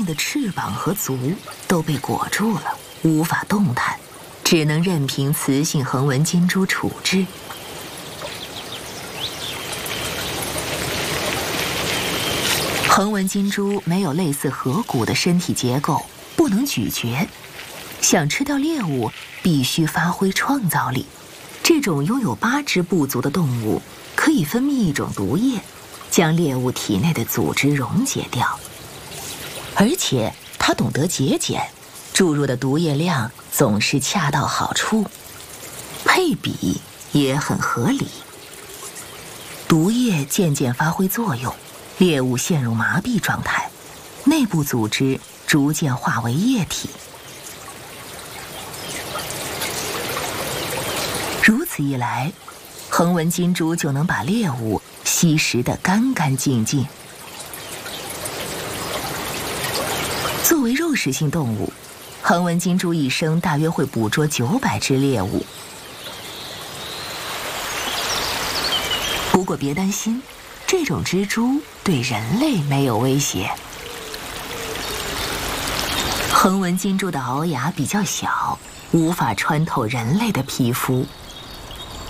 的翅膀和足都被裹住了，无法动弹，只能任凭雌性横纹金蛛处置。横纹金蛛没有类似颌骨的身体结构，不能咀嚼，想吃掉猎物必须发挥创造力。这种拥有8只步足的动物可以分泌一种毒液，将猎物体内的组织溶解掉，而且它懂得节俭，注入的毒液量总是恰到好处，配比也很合理。毒液渐渐发挥作用，猎物陷入麻痹状态，内部组织逐渐化为液体。如此一来，横纹金蛛就能把猎物吸食得干干净净。作为肉食性动物，横纹金蛛一生大约会捕捉900只猎物。不过别担心，这种蜘蛛对人类没有威胁。横纹金蛛的螯牙比较小，无法穿透人类的皮肤，